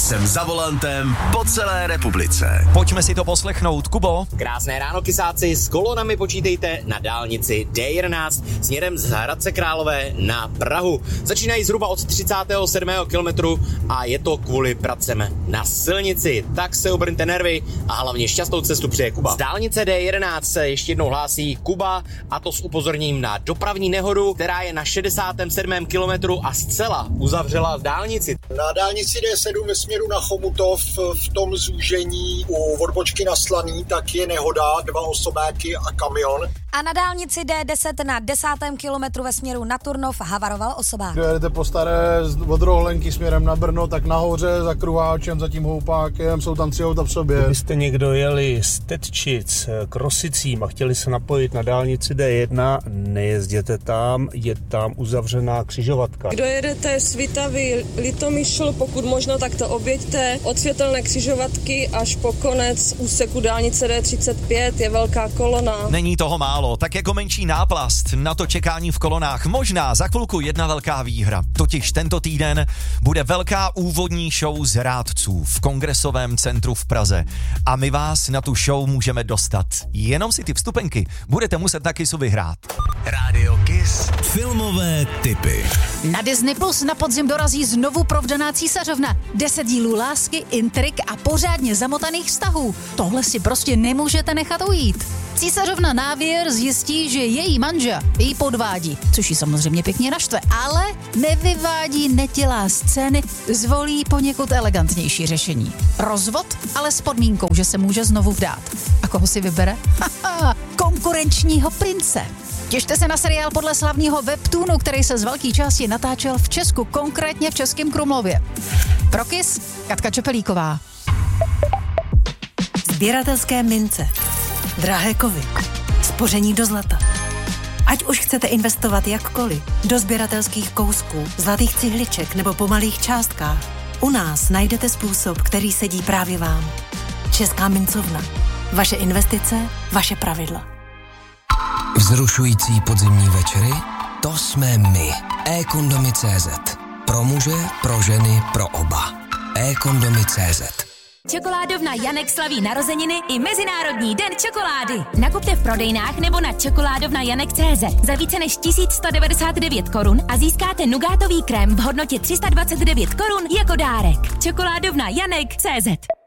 Jsem za volantem po celé republice. Pojďme si to poslechnout, Kubo. Krásné ráno, kysáci, s kolonami počítejte na dálnici D11 směrem z Hradce Králové na Prahu. Začínají zhruba od 37. kilometru a je to kvůli pracem na silnici. Tak se obrňte nervy a hlavně šťastnou cestu přeje Kuba. Z dálnice D11 se ještě jednou hlásí Kuba, a to s upozorněním na dopravní nehodu, která je na 67. kilometru a zcela uzavřela dálnici. Na dálnici D7 ve směru na Chomutov v tom zúžení u odbočky na Slaný tak je nehoda, 2 osobáky a kamion. A na dálnici D10 na 10. kilometru ve směru na Turnov havaroval osobák. Když jedete po staré od Rohlenky směrem na Brno, tak nahoře za Kruháčem, za tím Houpákem, jsou tam 3 auta v sobě. Kdybyste někdo jeli z Tetčic k Rosicím a chtěli se napojit na dálnici D1, nejezděte tam, je tam uzavřená křižovatka. Kdo jedete Svitavy, Litomyšl, pokud možno, tak to objeďte. Od světelné křižovatky až po konec úseku dálnice D35 je velká kolona. Není toho málo, tak jako menší náplast na to čekání v kolonách. Možná za chvilku jedna velká výhra. Totiž tento týden bude velká úvodní show z rádců v Kongresovém centru v Praze. A my vás na tu show můžeme dostat. Jenom si ty vstupenky budete muset na Kissu vyhrát. Rádio Kiss. Filmové tipy. Na Disney Plus na podzim dorazí znovu provdaná císařovna. 10 dílů lásky, intrik a pořádně zamotaných vztahů. Tohle si prostě nemůžete nechat ujít. Císařovna Návěr zjistí, že její manžel jí podvádí, což ji samozřejmě pěkně naštve, ale nevyvádí, nedělá scény, zvolí poněkud elegantnější řešení. Rozvod, ale s podmínkou, že se může znovu vdát. A koho si vybere? Konkurenčního prince. Těšte se na seriál podle slavného webtoonu, který se z velké části natáčel v Česku, konkrétně v Českém Krumlově. Pro Kiss, Katka Čepelíková. Sběratelské mince, drahé kovy, spoření do zlata. Ať už chcete investovat jakkoliv, do sběratelských kousků, zlatých cihliček nebo po malých částkách, u nás najdete způsob, který sedí právě vám. Česká mincovna. Vaše investice, vaše pravidla. Vzrušující podzimní večery? To jsme my. eKondomy.cz. Pro muže, pro ženy, pro oba. eKondomy.cz. Čokoládovna Janek slaví narozeniny i Mezinárodní den čokolády. Nakupte v prodejnách nebo na čokoládovnajanek.cz za více než 1199 korun a získáte nugátový krém v hodnotě 329 korun jako dárek. Čokoládovna Janek.cz.